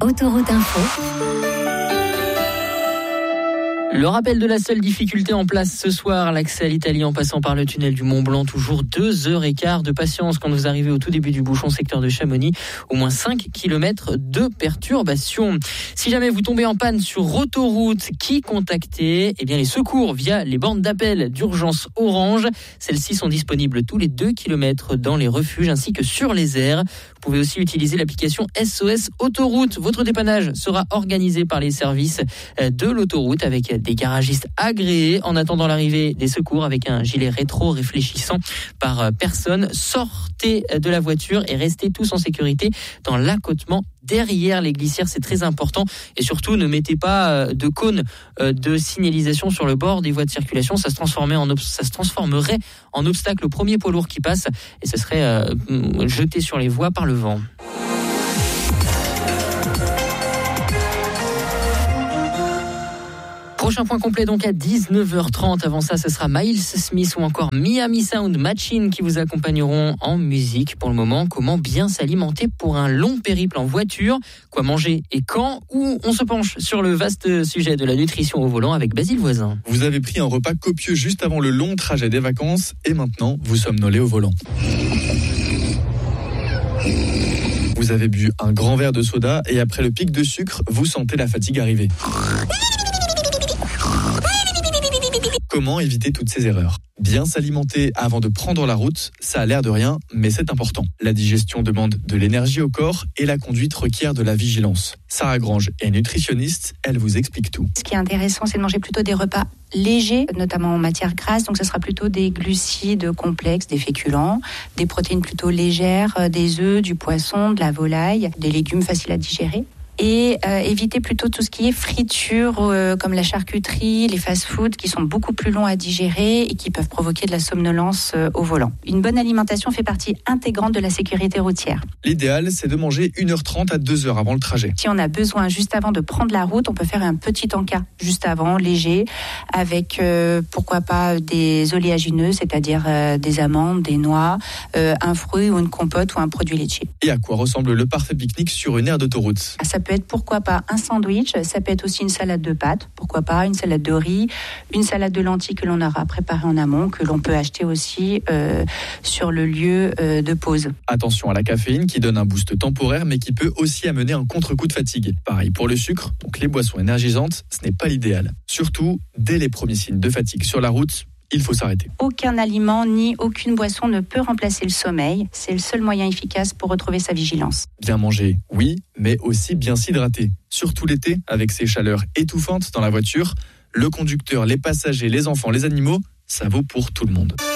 Autoroute Info. Le rappel de la seule difficulté en place ce soir, l'accès à l'Italie en passant par le tunnel du Mont Blanc, toujours 2h15 de patience quand vous arrivez au tout début du bouchon secteur de Chamonix, au moins 5 km de perturbation. Si jamais vous tombez en panne sur autoroute, qui contacter ? Eh bien les secours via les bornes d'appel d'urgence Orange. Celles-ci sont disponibles tous les 2 km dans les refuges ainsi que sur les aires. Vous pouvez aussi utiliser l'application SOS Autoroute. Votre dépannage sera organisé par les services de l'autoroute avec des garagistes agréés. En attendant l'arrivée des secours avec un gilet rétro réfléchissant par personne, sortez de la voiture et restez tous en sécurité dans l'accotement derrière les glissières, c'est très important. Et surtout, ne mettez pas de cône de signalisation sur le bord des voies de circulation. Ça se transformerait en obstacle au premier poids lourd qui passe et ça serait jeté sur les voies par le vent. Prochain point complet donc à 19h30. Avant ça, ce sera Miles Smith ou encore Miami Sound Machine qui vous accompagneront en musique. Pour le moment, comment bien s'alimenter pour un long périple en voiture, quoi manger et quand, ou on se penche sur le vaste sujet de la nutrition au volant avec Basile Voisin. Vous avez pris un repas copieux juste avant le long trajet des vacances et maintenant vous somnolez au volant. Vous avez bu un grand verre de soda et après le pic de sucre, vous sentez la fatigue arriver. Comment éviter toutes ces erreurs ? Bien s'alimenter avant de prendre la route, ça a l'air de rien, mais c'est important. La digestion demande de l'énergie au corps et la conduite requiert de la vigilance. Sarah Grange est nutritionniste, elle vous explique tout. Ce qui est intéressant, c'est de manger plutôt des repas légers, notamment en matière grasse. Donc, ce sera plutôt des glucides complexes, des féculents, des protéines plutôt légères, des œufs, du poisson, de la volaille, des légumes faciles à digérer. Et éviter plutôt tout ce qui est friture comme la charcuterie, les fast-foods qui sont beaucoup plus longs à digérer et qui peuvent provoquer de la somnolence au volant. Une bonne alimentation fait partie intégrante de la sécurité routière. L'idéal, c'est de manger 1h30 à 2h avant le trajet. Si on a besoin juste avant de prendre la route, on peut faire un petit encas juste avant, léger, avec pourquoi pas des oléagineux, c'est-à-dire des amandes, des noix, un fruit ou une compote ou un produit laitier. Et à quoi ressemble le parfait pique-nique sur une aire d'autoroute ? Ça peut être pourquoi pas un sandwich, ça peut être aussi une salade de pâtes, pourquoi pas une salade de riz, une salade de lentilles que l'on aura préparée en amont, que l'on peut acheter aussi sur le lieu de pause. Attention à la caféine qui donne un boost temporaire mais qui peut aussi amener un contre-coup de fatigue. Pareil pour le sucre, donc les boissons énergisantes, ce n'est pas l'idéal. Surtout, dès les premiers signes de fatigue sur la route, il faut s'arrêter. Aucun aliment ni aucune boisson ne peut remplacer le sommeil. C'est le seul moyen efficace pour retrouver sa vigilance. Bien manger, oui, mais aussi bien s'hydrater. Surtout l'été, avec ces chaleurs étouffantes dans la voiture, le conducteur, les passagers, les enfants, les animaux, ça vaut pour tout le monde.